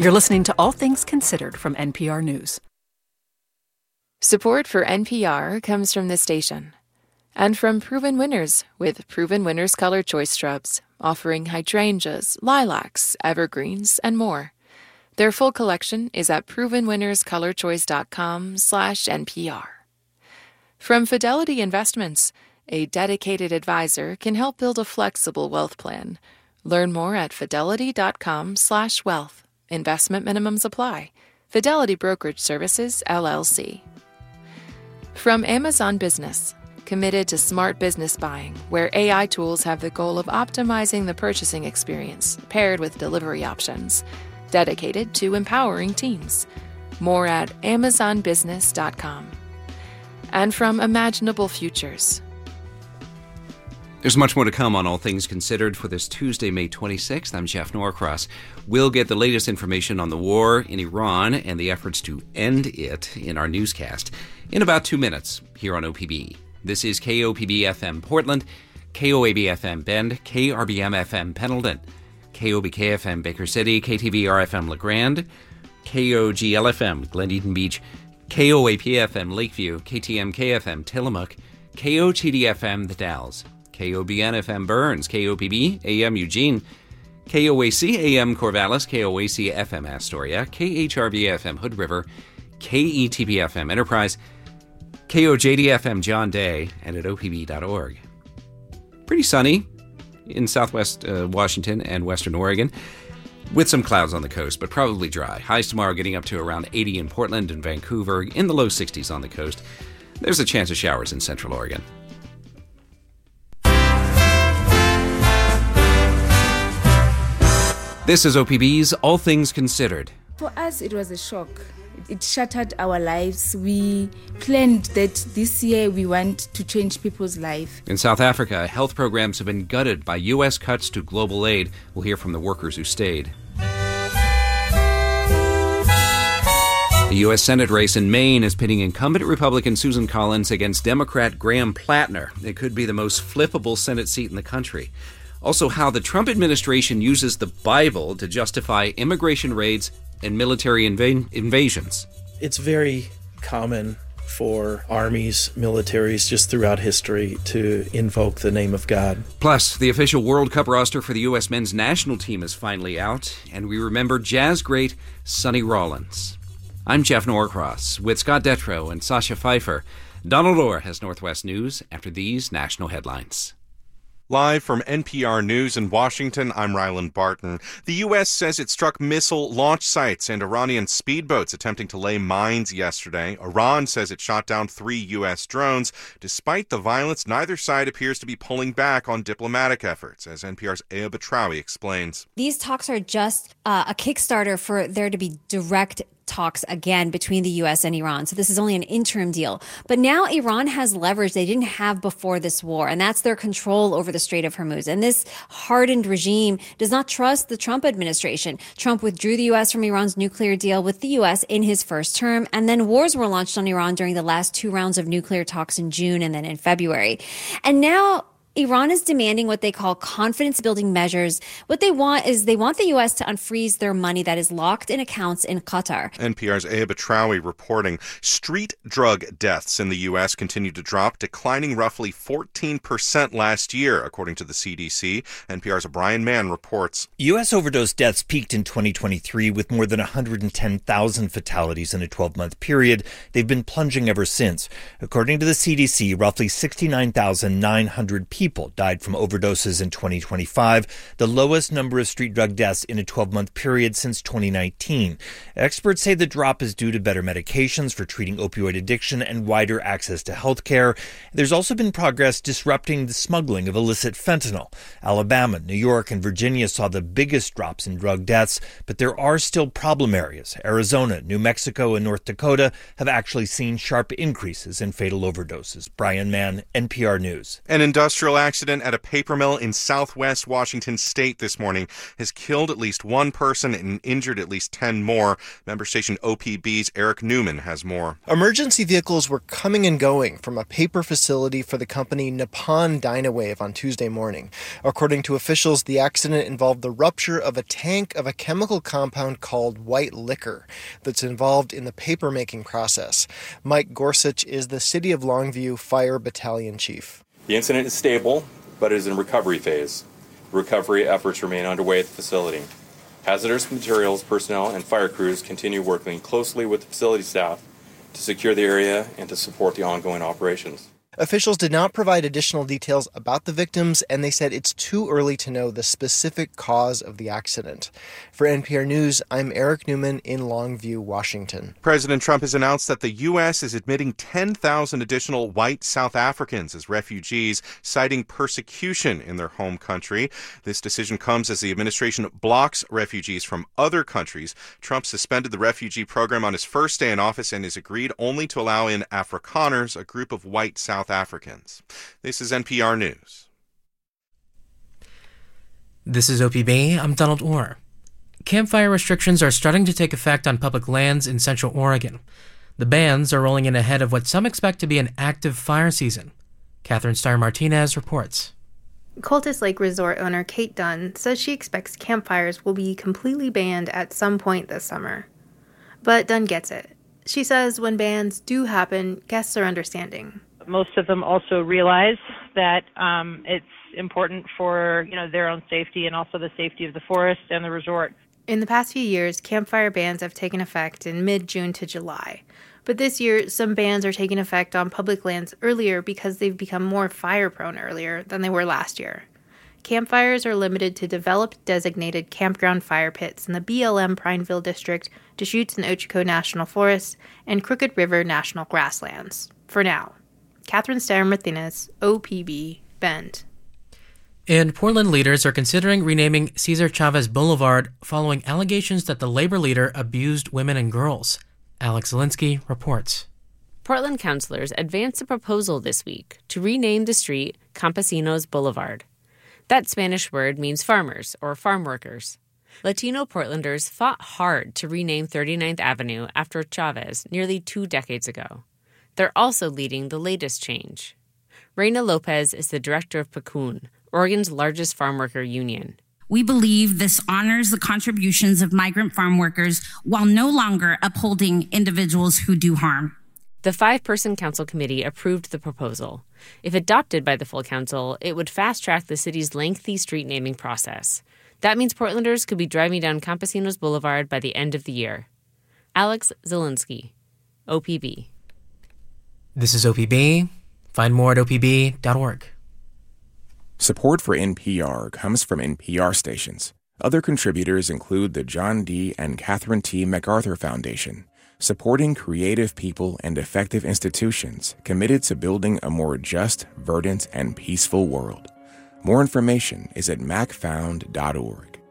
You're listening to All Things Considered from NPR News. Support for NPR comes from this station and from Proven Winners with Proven Winners Color Choice Shrubs, offering hydrangeas, lilacs, evergreens, and more. Their full collection is at provenwinnerscolorchoice.com/NPR. From Fidelity Investments, a dedicated advisor can help build a flexible wealth plan. Learn more at fidelity.com/wealth. Investment minimums apply. Fidelity Brokerage Services, LLC. From Amazon Business, committed to smart business buying, where AI tools have the goal of optimizing the purchasing experience, paired with delivery options. Dedicated to empowering teams. More at amazonbusiness.com. And from Imaginable Futures. There's much more to come on All Things Considered for this Tuesday, May 26th. I'm Jeff Norcross. We'll get the latest information on the war in Iran and the efforts to end it in our newscast in about 2 minutes here on OPB. This is KOPB-FM Portland, KOAB-FM Bend, KRBM-FM Pendleton, KOBK-FM Baker City, KTVR-FM LeGrand, KOGL-FM Glen Beach, KOAP-FM Lakeview, KTMK-FM Tillamook, KOTD-FM The Dalles, KOBN-FM Burns, KOPB-AM Eugene, KOAC-AM Corvallis, KOAC-FM Astoria, KHRB-FM Hood River, KETP-FM Enterprise, KOJD-FM John Day, and at opb.org. Pretty sunny in southwest Washington and western Oregon, with some clouds on the coast, but probably dry. Highs tomorrow getting up to around 80 in Portland and Vancouver, in the low 60s on the coast. There's a chance of showers in central Oregon. This is OPB's All Things Considered. For us, it was a shock. It shattered our lives. We planned that this year we want to change people's life. In South Africa, health programs have been gutted by U.S. cuts to global aid. We'll hear from the workers who stayed. The U.S. Senate race in Maine is pitting incumbent Republican Susan Collins against Democrat Graham Plattner. It could be the most flippable Senate seat in the country. Also, how the Trump administration uses the Bible to justify immigration raids and military invasions. It's very common for armies, militaries, just throughout history to invoke the name of God. Plus, the official World Cup roster for the U.S. men's national team is finally out, and we remember jazz great Sonny Rollins. I'm Jeff Norcross with Scott Detrow and Sasha Pfeiffer. Donald Orr has Northwest News after these national headlines. Live from NPR News in Washington, I'm Ryland Barton. The U.S. says it struck missile launch sites and Iranian speedboats attempting to lay mines yesterday. Iran says it shot down 3 U.S. drones. Despite the violence, neither side appears to be pulling back on diplomatic efforts, as NPR's Aya Batrawi explains. These talks are just a Kickstarter for there to be direct talks again between the U.S. and Iran. So this is only an interim deal. But now Iran has leverage they didn't have before this war, and that's their control over the Strait of Hormuz. And this hardened regime does not trust the Trump administration. Trump withdrew the U.S. from Iran's nuclear deal with the U.S. in his first term, and then wars were launched on Iran during the last 2 rounds of nuclear talks in June and then in February. And now Iran is demanding what they call confidence-building measures. What they want is they want the U.S. to unfreeze their money that is locked in accounts in Qatar. NPR's Aya Batrawi reporting street drug deaths in the U.S. continue to drop, declining roughly 14% last year, according to the CDC. NPR's Brian Mann reports. U.S. overdose deaths peaked in 2023 with more than 110,000 fatalities in a 12-month period. They've been plunging ever since. According to the CDC, roughly 69,900 people died from overdoses in 2025, the lowest number of street drug deaths in a 12-month period since 2019. Experts say the drop is due to better medications for treating opioid addiction and wider access to health care. There's also been progress disrupting the smuggling of illicit fentanyl. Alabama, New York, and Virginia saw the biggest drops in drug deaths, but there are still problem areas. Arizona, New Mexico, and North Dakota have actually seen sharp increases in fatal overdoses. Brian Mann, NPR News. An industrial fatal accident at a paper mill in southwest Washington state this morning has killed at least one person and injured at least 10 more. Member station OPB's Eric Newman has more. Emergency vehicles were coming and going from a paper facility for the company Nippon Dynawave on Tuesday morning. According to officials, the accident involved the rupture of a tank of a chemical compound called white liquor that's involved in the paper-making process. Mike Gorsuch is the City of Longview Fire Battalion Chief. The incident is stable, but is in recovery phase. Recovery efforts remain underway at the facility. Hazardous materials personnel and fire crews continue working closely with the facility staff to secure the area and to support the ongoing operations. Officials did not provide additional details about the victims, and they said it's too early to know the specific cause of the accident. For NPR News, I'm Eric Newman in Longview, Washington. President Trump has announced that the U.S. is admitting 10,000 additional white South Africans as refugees, citing persecution in their home country. This decision comes as the administration blocks refugees from other countries. Trump suspended the refugee program on his first day in office and has agreed only to allow in Afrikaners, a group of white South Africans. This is NPR News. This is OPB. I'm Donald Orr. Campfire restrictions are starting to take effect on public lands in Central Oregon. The bans are rolling in ahead of what some expect to be an active fire season. Catherine Steyer-Martinez reports. Cultus Lake Resort owner Kate Dunn says she expects campfires will be completely banned at some point this summer. But Dunn gets it. She says when bans do happen, guests are understanding. Most of them also realize that it's important for their own safety and also the safety of the forest and the resort. In the past few years, campfire bans have taken effect in mid-June to July. But this year, some bans are taking effect on public lands earlier because they've become more fire-prone earlier than they were last year. Campfires are limited to developed designated campground fire pits in the BLM Prineville District, Deschutes and Ochiko National Forests, and Crooked River National Grasslands. For now. Catherine Steyer-Martinez, OPB, Bend. And Portland leaders are considering renaming Cesar Chavez Boulevard following allegations that the labor leader abused women and girls. Alex Zielinski reports. Portland councilors advanced a proposal this week to rename the street Campesinos Boulevard. That Spanish word means farmers or farm workers. Latino Portlanders fought hard to rename 39th Avenue after Chavez nearly 2 decades ago. They're also leading the latest change. Reina Lopez is the director of PACUN, Oregon's largest farm worker union. We believe this honors the contributions of migrant farm workers while no longer upholding individuals who do harm. The 5-person council committee approved the proposal. If adopted by the full council, it would fast-track the city's lengthy street naming process. That means Portlanders could be driving down Campesinos Boulevard by the end of the year. Alex Zielinski, OPB. This is OPB. Find more at opb.org. Support for NPR comes from NPR stations. Other contributors include the John D. and Catherine T. MacArthur Foundation, supporting creative people and effective institutions committed to building a more just, verdant, and peaceful world. More information is at macfound.org.